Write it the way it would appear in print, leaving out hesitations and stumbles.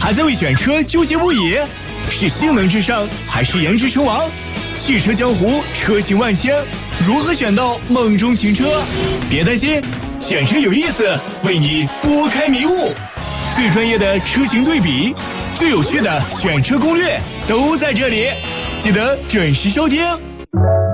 还在为选车纠结不已？是性能至上还是颜值称王？汽车江湖车型万千，如何选到梦中情车？别担心，选车有意思，为你拨开迷雾。最专业的车型对比，最有趣的选车攻略，都在这里，记得准时收听。